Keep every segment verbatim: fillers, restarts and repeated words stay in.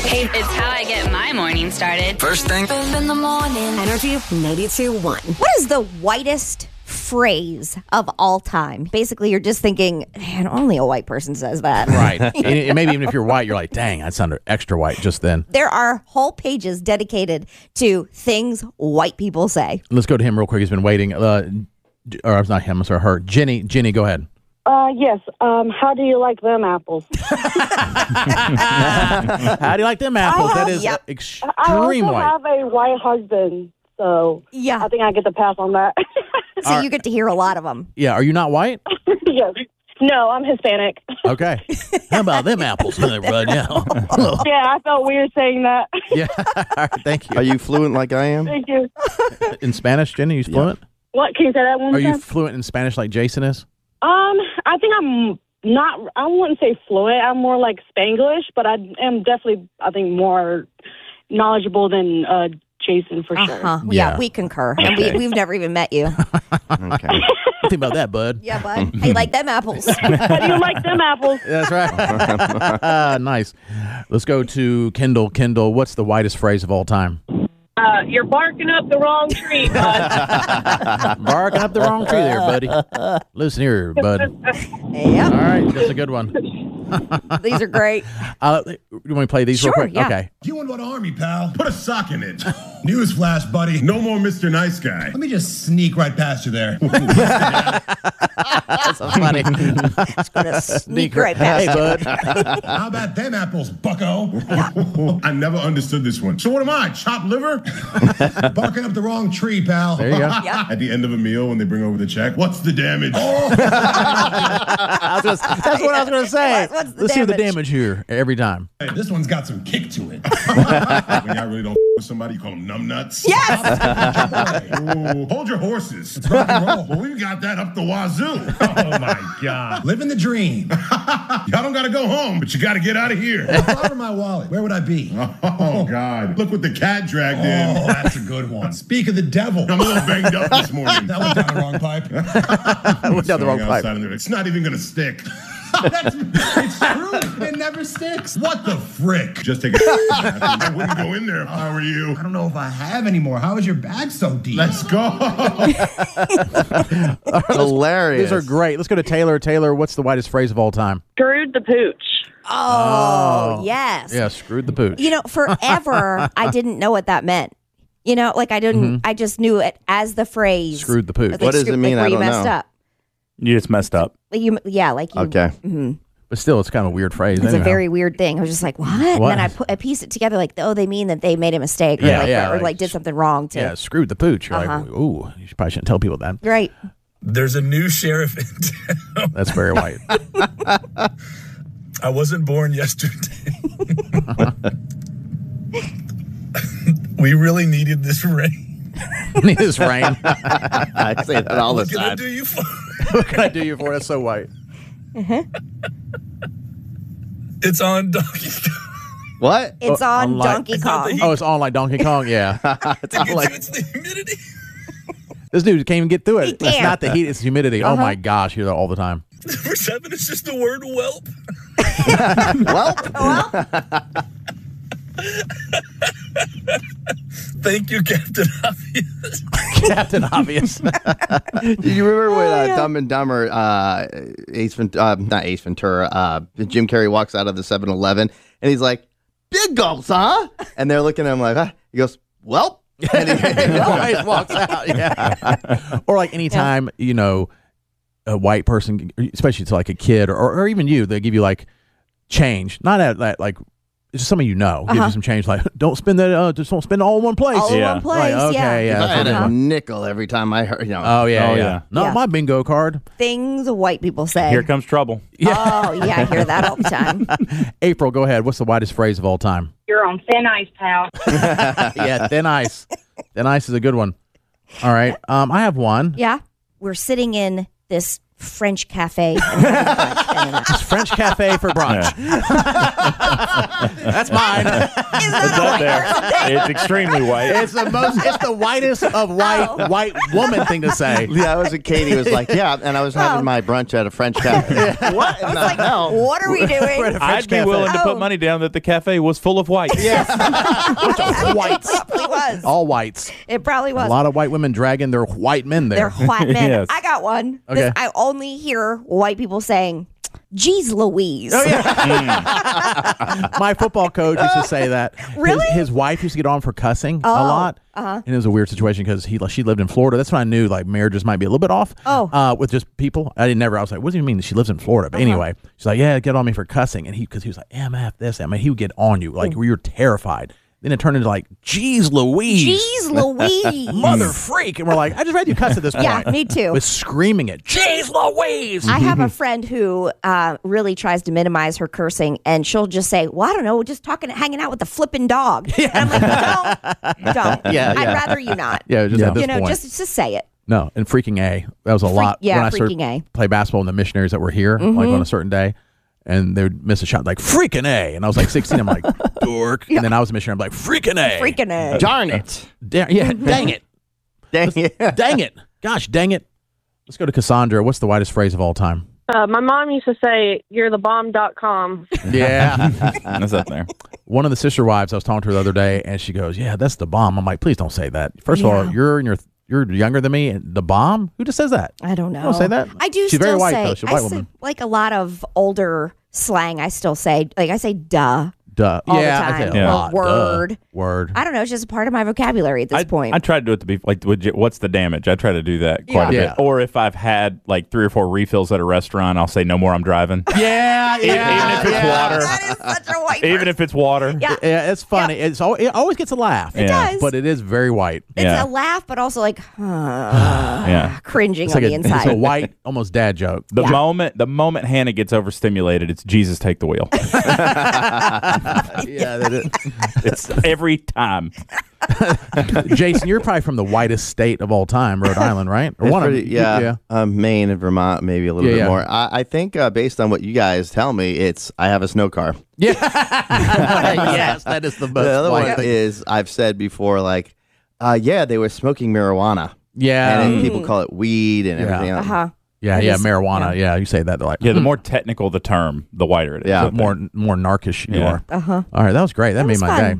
Hey, it's how I get my morning started. First thing in the morning. Energy ninety-two point one. What is the whitest phrase of all time? Basically, you're just thinking, man, only a white person says that. Right. and, and maybe even if you're white, you're like, dang, that sounded extra white just then. There are whole pages dedicated to things white people say. Let's go to him real quick. He's been waiting. Uh, or it's not him, I'm sorry, her. Jenny, Jenny, go ahead. Uh, yes. Um, how do you like them apples? How do you like them apples? That is Yep. extreme I also white. have a white husband, so Yeah. I think I get to pass on that. So you get to hear a lot of them. Yeah, are you not white? Yes. No, I'm Hispanic. Okay. How about them apples right now? Yeah, I felt weird saying that. Yeah. All right, thank you. Are you fluent like I am? Thank you. In Spanish, Jenny? You fluent? What? Can you say that one more Are you time? fluent in Spanish like Jason is? Um, I think I'm not, I wouldn't say fluent. I'm more like Spanglish, but I am definitely, I think, more knowledgeable than uh, Jason for sure. Uh-huh. Yeah. Yeah. we concur. And we, we've never even met you. Okay. Think about that, bud. Yeah, bud. Hey, like them apples. How do you like them apples? That's right. Nice. Let's go to Kendall. Kendall, what's the whitest phrase of all time? Uh, you're barking up the wrong tree, bud. Barking up the wrong tree there, buddy. Listen here, bud. All Yeah. right, that's a good one. These are great. Uh, you want me to play these Sure, real quick? yeah. Okay. You want to go to Army, pal? Put a sock in it. Newsflash, buddy. No more Mister Nice Guy. Let me just sneak right past you there. That's so funny. It's going to sneak right past. Hey, bud. How about them apples, bucko? I never understood this one. So what am I, chopped liver? Barking up the wrong tree, pal. There you go. Yeah. At the end of a meal when they bring over the check, what's the damage? I was gonna, that's what I was going to say. What's the Let's see the damage? damage here every time. Hey, this one's got some kick to it. When y'all really don't with somebody, you call them numbnuts. Yes. Ooh, hold your horses. It's rock and roll. Well, we got that up the wazoo. Oh, my God. Living the dream. Y'all don't got to go home, but you got to get out of here. If I were my wallet, where would I be? Oh, God. Look what the cat dragged in. Oh, that's a good one. Speak of the devil. I'm a little banged up this morning. That went down the wrong pipe. I went down the wrong pipe. It's not even going to stick. That's, it's true. It never sticks. What the frick? Just take a I wouldn't go in there if I were you. I don't know if I have anymore. How is your bag so deep? Let's go. Hilarious. These are great. Let's go to Taylor. Taylor, what's the whitest phrase of all time? Screwed the pooch. Oh, yes. Yeah, screwed the pooch. You know, forever, I didn't know what that meant. You know, like I didn't, I just knew it as the phrase. Screwed the pooch. Like, What does screw- it mean? Like where I you don't messed know. up. You just messed up. Like you, yeah, like you. Okay. mhm. But still, it's kind of a weird phrase. It's anyhow. a very weird thing. I was just like, what? And What? then I put I pieced it together like, oh, they mean that they made a mistake or Yeah, like, yeah, or like- like did something wrong to. Yeah, screwed the pooch. You're Uh-huh. like, ooh, you probably shouldn't tell people that. Right. There's a new sheriff in town. That's very white. I wasn't born yesterday. We really needed this rain. Need this rain. I say that all the What can I time. do you for? What can I do you for? That's so white. It's on Donkey Kong. What? It's Oh, on unlike- Donkey It's not Kong. the Oh, it's on like Donkey Kong. Yeah. It's To get like- you, it's the humidity. This dude can't even get through He it. It's can't. not the heat, it's humidity. Oh Uh-huh. my gosh, you're there all the time. Number seven is just the word whelp. well, Thank you, Captain Obvious. Captain Obvious. do you remember when uh, Dumb and Dumber, uh, Ace Ventura, uh, not Ace Ventura, uh, Jim Carrey walks out of the seven eleven and he's like, big gulps, huh? And they're looking at him like, huh? He goes, well. And he Always walks out. Yeah. Or like anytime, you know, a white person, especially to like a kid or, or even you, they give you like change. Not at that, like, it's just somebody you know. Gives Uh-huh. you some change. Like, don't spend that, uh, just don't spend it all in one place. All in Yeah. one place. Like, okay, yeah. yeah. I had that's a what- nickel every time I heard, you know. Oh, yeah, Oh, yeah. yeah. Not Yeah. my bingo card. Things white people say. Here comes trouble. Oh, yeah, I hear that all the time. April, go ahead. What's the whitest phrase of all time? You're on thin ice, pal. Yeah, thin ice. Thin ice is a good one. All right. Um, I have one. Yeah. We're sitting in this French cafe. And having brunch. Anyway. It's French cafe for brunch. That's mine. Is that It's a up white there. person thing? It's extremely white. It's the most. It's the whitest of white Oh. white woman thing to say. Yeah, I was a Katie was like, yeah, and I was having Oh. my brunch at a French cafe. What in the Like, hell? what are we We're at doing? a French I'd be cafe. willing to Oh. put money down that the cafe was full of whites. Whites. It probably was. All whites. It probably was. A lot of white women dragging their white men They're there. white men. Yes. I got one. Okay. This, I only hear white people saying, "Geez, Louise." Oh, My football coach used to say that. Really? His, his wife used to get on for cussing a Oh, lot. uh-huh. And it was a weird situation because he she lived in Florida. That's when I knew like marriages might be a little bit off. Oh. Uh, with just people. I didn't never. I was like, what do you mean she lives in Florida? But anyway, she's like, yeah, get on me for cussing. And he, because he was like, M F this. I mean, he would get on you like we were terrified. Then it turned into like, geez, Louise. Geez, Louise. Mother freak. And we're like, I just read you cuss at this point. Yeah, me too. With screaming it. Jeez Louise. I have a friend who uh, really tries to minimize her cursing, and she'll just say, "Well, I don't know, just talking, hanging out with the flipping dog." And I'm like, "Don't, don't. Yeah, I'd yeah. rather you not. Yeah, just at this you know, point. just just say it." No, and freaking A. That was a lot. yeah, when I started freaking A. Mm-hmm. play basketball with the missionaries that were here, like on a certain day, and they would miss a shot, like freaking A. And I was like sixteen. I'm like, dork. And then I was a missionary. I'm like, freaking A. Freaking A. Darn it. Da- yeah, dang it. Dang it. Dang it. Gosh, dang it. Let's go to Cassandra. What's the widest phrase of all time? Uh, my mom used to say, "You're the bomb dot com." Yeah. That's up there. One of the sister wives, I was talking to her the other day, and she goes, yeah, that's the bomb. I'm like, please don't say that. First of all, Yeah. you're in your you're younger than me, and the bomb? Who just says that? I don't know. don't say that. I do. She's still very white, say, though. She's a I white say, woman. like a lot of older slang. I still say, like I say, "Duh." Duh. All the yeah, I time. say a Yeah. lot. Or word. Duh. Word. I don't know. It's just a part of my vocabulary at this I, point. I tried to do it to be like, would you- what's the damage? I try to do that quite Yeah. a bit. Or if I've had like three or four refills at a restaurant, I'll say, no more, I'm driving. Yeah, yeah. Even if it's yeah. water. that is such a white. Even person. if it's water. Yeah. Yeah, it's funny. It's al- it always gets a laugh. It does. but it is very white. It's Yeah. a laugh, but also like uh, Yeah. cringing It's on like the a, inside. it's a white, almost dad joke. The Yeah. moment the moment Hannah gets overstimulated, it's Jesus take the wheel. Yeah, that is. It's every time. Jason, you're probably from the whitest state of all time, Rhode Island, right? Or It's one pretty- of yeah, yeah. Um, Maine and Vermont, maybe a little Yeah, bit yeah. more. I, I think uh, based on what you guys tell me, it's I have a snow car. Yeah. yes, that is the most The other white one thing. is I've said before, like, uh, yeah, they were smoking marijuana, Yeah. and then people call it weed and Yeah. everything else. Uh-huh. yeah, It yeah, is- marijuana. Yeah. you say that. They're like, Yeah, the more technical the term, the whiter it is. Yeah. the more more narkish you Yeah. are. Uh-huh. All right, that was great. That, That made was my fun. day.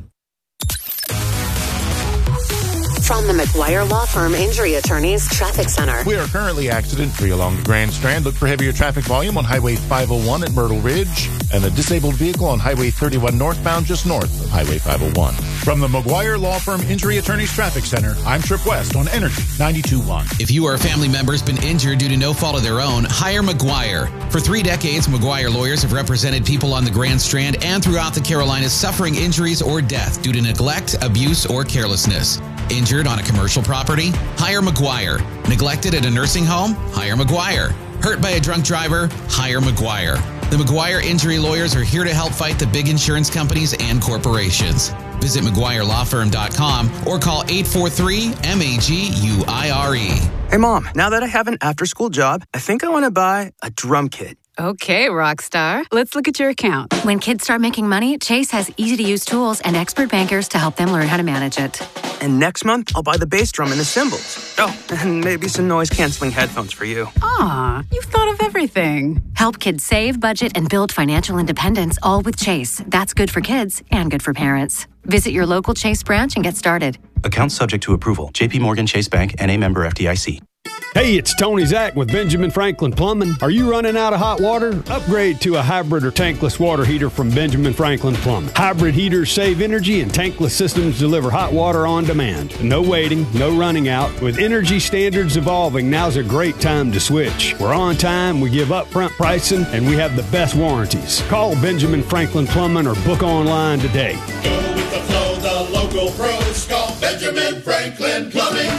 From the McGuire Law Firm Injury Attorneys Traffic Center. We are currently accident-free along the Grand Strand. Look for heavier traffic volume on Highway five oh one at Myrtle Ridge and a disabled vehicle on Highway thirty-one northbound just north of Highway five oh one. From the McGuire Law Firm Injury Attorneys Traffic Center, I'm Trip West on Energy ninety-two point one. If you or a family member has been injured due to no fault of their own, hire McGuire. For three decades, McGuire lawyers have represented people on the Grand Strand and throughout the Carolinas suffering injuries or death due to neglect, abuse, or carelessness. Injured on a commercial property? Hire McGuire. Neglected at a nursing home? Hire McGuire. Hurt by a drunk driver? Hire McGuire. The McGuire Injury Lawyers are here to help fight the big insurance companies and corporations. Visit McGuire Law Firm dot com or call eight four three M A G U I R E. Hey, Mom, now that I have an after-school job, I think I want to buy a drum kit. Okay, Rockstar. Let's look at your account. When kids start making money, Chase has easy-to-use tools and expert bankers to help them learn how to manage it. And next month, I'll buy the bass drum and the cymbals. Oh, and maybe some noise-canceling headphones for you. Aw, you've thought of everything. Help kids save, budget, and build financial independence, all with Chase. That's good for kids and good for parents. Visit your local Chase branch and get started. Account subject to approval. J P Morgan Chase Bank, N A member F D I C. Hey, it's Tony Zach with Benjamin Franklin Plumbing. Are you running out of hot water? Upgrade to a hybrid or tankless water heater from Benjamin Franklin Plumbing. Hybrid heaters save energy and tankless systems deliver hot water on demand. No waiting, no running out. With energy standards evolving, now's a great time to switch. We're on time, we give upfront pricing, and we have the best warranties. Call Benjamin Franklin Plumbing or book online today. Go with the flow, the local pros call Benjamin Franklin Plumbing.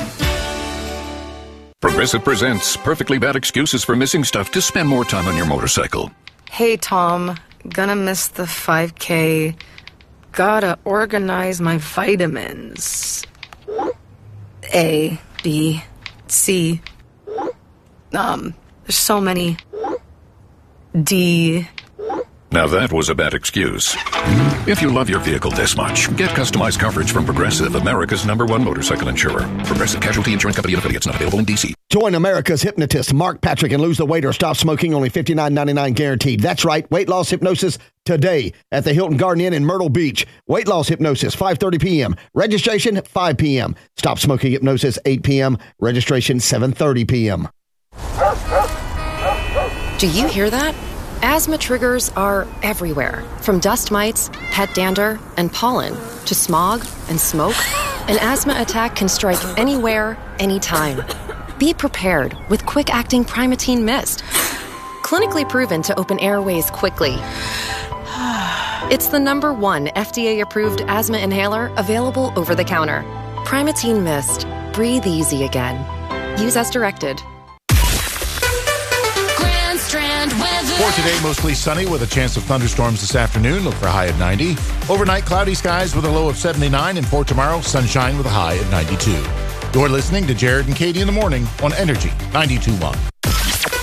Progressive presents perfectly bad excuses for missing stuff to spend more time on your motorcycle. Hey, Tom. Gonna miss the five K. Gotta organize my vitamins. A, B, C. Um, There's so many D. Now that was a bad excuse. If you love your vehicle this much, get customized coverage from Progressive, America's number one motorcycle insurer. Progressive Casualty Insurance Company and affiliates, not available in D C. Join America's hypnotist, Mark Patrick, and lose the weight or stop smoking, only fifty-nine ninety-nine guaranteed. That's right, weight loss hypnosis today at the Hilton Garden Inn in Myrtle Beach. Weight loss hypnosis, five thirty p.m. Registration, five p.m. Stop smoking hypnosis, eight p.m. Registration, seven thirty p.m. Do you hear that? Asthma triggers are everywhere, from dust mites, pet dander, and pollen, to smog and smoke. An asthma attack can strike anywhere, anytime. Be prepared with quick-acting Primatene Mist. Clinically proven to open airways quickly. It's the number one F D A-approved asthma inhaler available over the counter. Primatene Mist. Breathe easy again. Use as directed. Grand Strand weather. For today, mostly sunny with a chance of thunderstorms this afternoon. Look for a high of ninety. Overnight, cloudy skies with a low of seventy-nine. And for tomorrow, sunshine with a high of ninety-two. You're listening to Jared and Katie in the morning on Energy ninety-two point one.